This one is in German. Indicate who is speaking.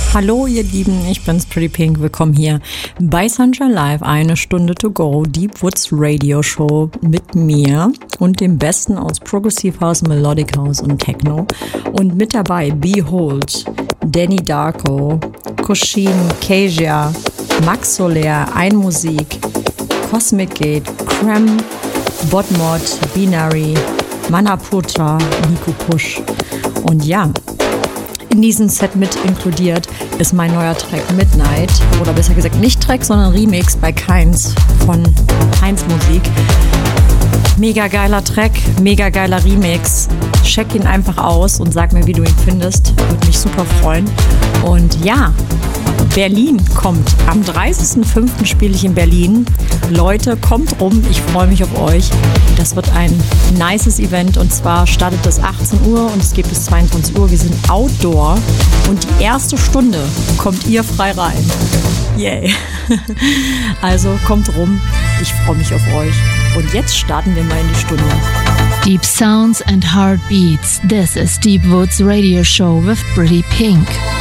Speaker 1: Hallo ihr Lieben, ich bin's Pretty Pink. Willkommen hier bei Sunshine Live. 1 Stunde to go. Deep Woods Radio Show mit mir und dem Besten aus Progressive House, Melodic House und Techno. Und mit dabei Behold, Danny Darko, Koshin, Kasia, Max Soler, Einmusik, Cosmic Gate, Krem, Botmod, Binary, Manaputra, Nico Push. Und ja, in diesem Set mit inkludiert ist mein neuer Track Midnight, oder besser gesagt nicht Track, sondern Remix bei Keins von Heinz Musik. Mega geiler Track, mega geiler Remix. Check ihn einfach aus und sag mir, wie du ihn findest. Würde mich super freuen. Und ja, Berlin kommt. Am 30.05. spiele ich in Berlin. Leute, kommt rum, ich freue mich auf euch. Das wird ein nices Event und zwar startet das 18 Uhr und es geht bis 22 Uhr. Wir sind Outdoor und die erste Stunde kommt ihr frei rein. Yay! Also kommt rum, ich freue mich auf euch. Und jetzt starten wir mal in die Stunde.
Speaker 2: Deep Sounds and Heartbeats. This is Deep Woods Radio Show with Pretty Pink.